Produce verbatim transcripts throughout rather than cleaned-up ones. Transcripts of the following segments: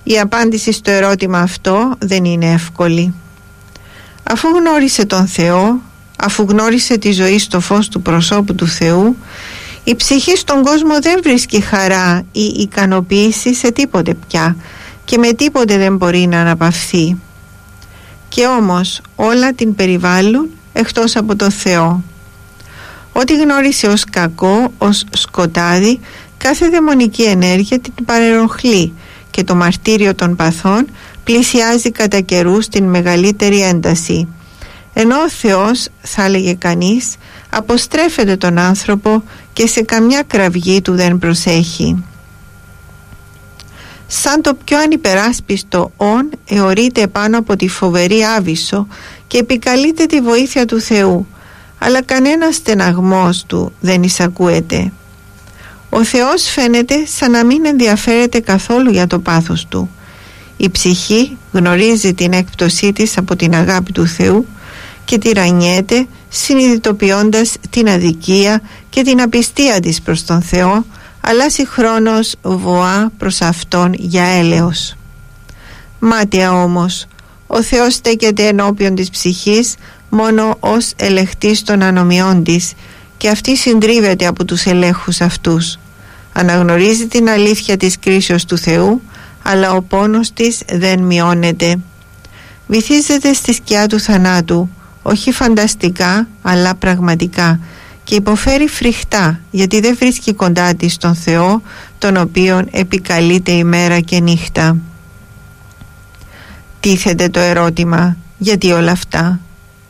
Η απάντηση στο ερώτημα αυτό δεν είναι εύκολη. Αφού γνώρισε τον Θεό, αφού γνώρισε τη ζωή στο φως του προσώπου του Θεού, η ψυχή στον κόσμο δεν βρίσκει χαρά ή ικανοποίηση σε τίποτε πια και με τίποτε δεν μπορεί να αναπαυθεί. Και όμως όλα την περιβάλλουν εκτός από το Θεό. Ό,τι γνώρισε ως κακό, ως σκοτάδι, κάθε δαιμονική ενέργεια την παρενοχλεί και το μαρτύριο των παθών πλησιάζει κατά καιρούς την μεγαλύτερη ένταση. Ενώ ο Θεός, θα έλεγε κανείς, αποστρέφεται τον άνθρωπο και σε καμιά κραυγή του δεν προσέχει. Σαν το πιο ανυπεράσπιστο όν εωρείται πάνω από τη φοβερή άβυσσο και επικαλείται τη βοήθεια του Θεού, αλλά κανένας στεναγμός του δεν εισακούεται. Ο Θεός φαίνεται σαν να μην ενδιαφέρεται καθόλου για το πάθος του. Η ψυχή γνωρίζει την έκπτωσή της από την αγάπη του Θεού και τυραννιέται, συνειδητοποιώντας την αδικία και την απιστία της προς τον Θεό, αλλά συγχρόνως βοά προς Αυτόν για έλεος. Μάταια όμως, ο Θεός στέκεται ενώπιον της ψυχής μόνο ως ελεχτής των ανομιών της και αυτή συντρίβεται από τους ελέγχους αυτούς. Αναγνωρίζει την αλήθεια της κρίσεως του Θεού, αλλά ο πόνος της δεν μειώνεται. Βυθίζεται στη σκιά του θανάτου, όχι φανταστικά αλλά πραγματικά, και υποφέρει φρικτά γιατί δεν βρίσκει κοντά της τον Θεό, τον οποίον επικαλείται ημέρα και νύχτα. Τίθεται το ερώτημα, γιατί όλα αυτά?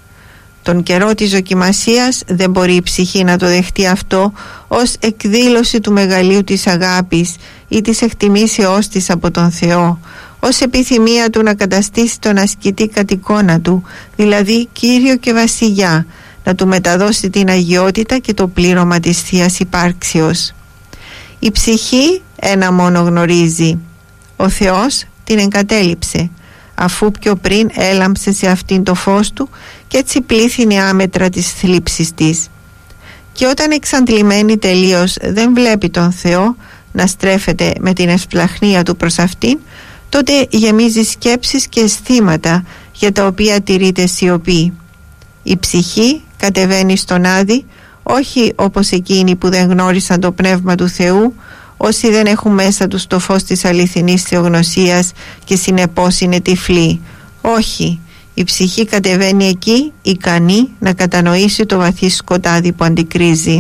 Τον καιρό της δοκιμασίας δεν μπορεί η ψυχή να το δεχτεί αυτό ως εκδήλωση του μεγαλείου της αγάπης ή της εκτιμήσεώς της από τον Θεό, ως επιθυμία του να καταστήσει τον ασκητή κατ' εικόνα του, δηλαδή Κύριο και Βασιλιά, να του μεταδώσει την αγιότητα και το πλήρωμα της Θείας Υπάρξεως. Η ψυχή ένα μόνο γνωρίζει: ο Θεός την εγκατέλειψε, αφού πιο πριν έλαμψε σε αυτήν το φως του και έτσι πλήθυνε άμετρα της θλίψης της. Και όταν εξαντλημένη τελείως δεν βλέπει τον Θεό να στρέφεται με την ευσπλαχνία του προς αυτήν, τότε γεμίζει σκέψεις και αισθήματα για τα οποία τηρείται σιωπή. Η ψυχή κατεβαίνει στον Άδη, όχι όπως εκείνοι που δεν γνώρισαν το Πνεύμα του Θεού, όσοι δεν έχουν μέσα τους το φως της αληθινής θεογνωσίας και συνεπώς είναι τυφλοί. Όχι, η ψυχή κατεβαίνει εκεί ικανή να κατανοήσει το βαθύ σκοτάδι που αντικρίζει.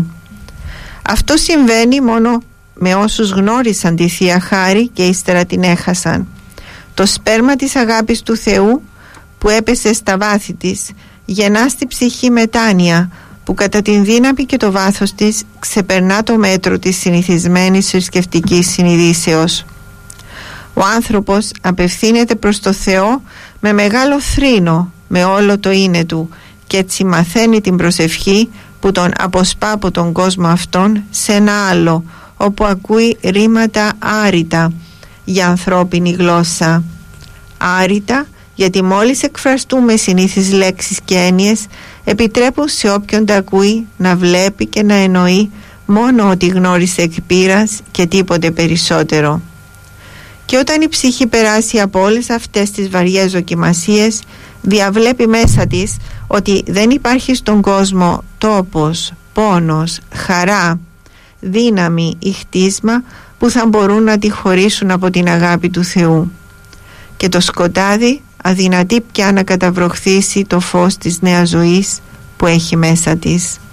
Αυτό συμβαίνει μόνο με όσους γνώρισαν τη Θεία Χάρη και ύστερα την έχασαν. Το σπέρμα της αγάπης του Θεού που έπεσε στα βάθη της γεννά στη ψυχή μετάνοια που κατά την δύναμη και το βάθος της ξεπερνά το μέτρο της συνηθισμένης θρησκευτικής συνειδήσεως. Ο άνθρωπος απευθύνεται προς το Θεό με μεγάλο θρήνο, με όλο το είναι του, και έτσι μαθαίνει την προσευχή που τον αποσπά από τον κόσμο αυτόν σε ένα άλλο, όπου ακούει ρήματα άρρητα για ανθρώπινη γλώσσα. Άρρητα γιατί μόλις εκφραστούμε συνήθεις λέξεις και έννοιες, επιτρέπουν σε όποιον τα ακούει να βλέπει και να εννοεί μόνο ότι γνώρισε εκ πείρας και τίποτε περισσότερο. Και όταν η ψυχή περάσει από όλες αυτές τις βαριές δοκιμασίες, διαβλέπει μέσα της ότι δεν υπάρχει στον κόσμο τόπος, πόνος, χαρά, δύναμη ή χτίσμα που θα μπορούν να τη χωρίσουν από την αγάπη του Θεού. Και το σκοτάδι αδυνατεί πια να καταβροχθήσει το φως της νέας ζωής που έχει μέσα της.